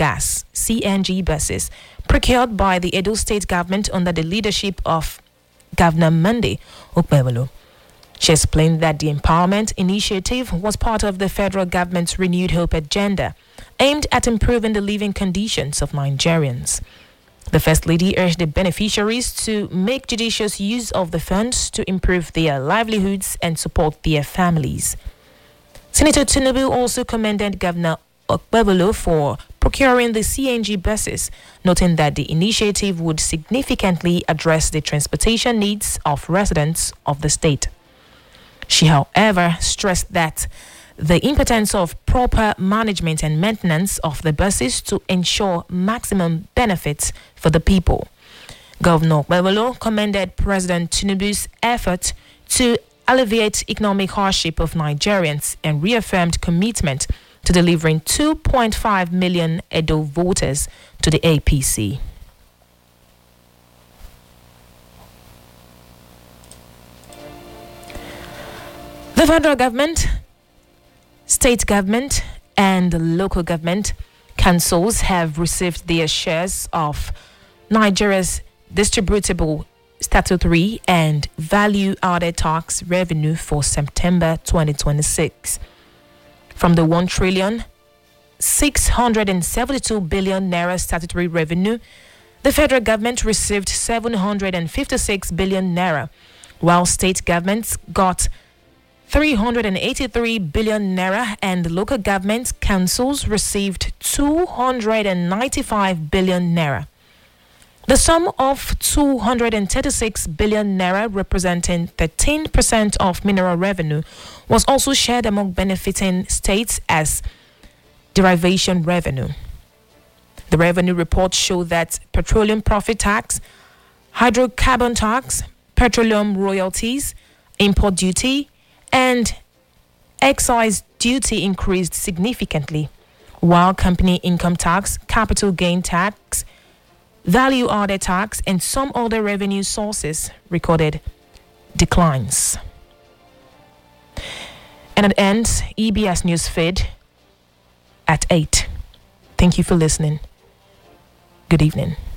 gas (CNG) buses procured by the Edo State government under the leadership of Governor Monday Okpebholo. She explained that the empowerment initiative was part of the federal government's renewed hope agenda, aimed at improving the living conditions of Nigerians. The First Lady urged the beneficiaries to make judicious use of the funds to improve their livelihoods and support their families. Senator Tinubu also commended Governor Okpebholo for procuring the CNG buses, noting that the initiative would significantly address the transportation needs of residents of the state. She, however, stressed that the importance of proper management and maintenance of the buses to ensure maximum benefits for the people. Governor Okpebholo commended President Tinubu's effort to alleviate economic hardship of Nigerians and reaffirmed commitment to delivering 2.5 million Edo voters to the APC. The federal government, state government, and local government councils have received their shares of Nigeria's distributable statutory and value-added tax revenue for September 2026. From the 1 trillion 672 billion naira statutory revenue, the federal government received 756 billion naira, while state governments got 383 billion naira and local government councils received 295 billion naira. The sum of 236 billion naira, representing 13% of mineral revenue, was also shared among benefiting states as derivation revenue. The revenue report showed that petroleum profit tax, hydrocarbon tax, petroleum royalties, import duty, and excise duty increased significantly, while company income tax, capital gain tax, value-added tax, and some other revenue sources recorded declines. And it ends EBS News Feed at 8. Thank you for listening. Good evening.